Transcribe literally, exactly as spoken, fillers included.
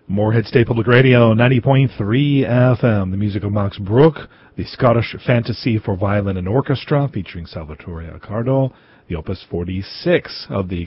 Moorhead State Public Radio, ninety point three F M. The music of Max Bruch, the Scottish Fantasy for Violin and Orchestra, featuring Salvatore Accardo, the Opus forty-six of the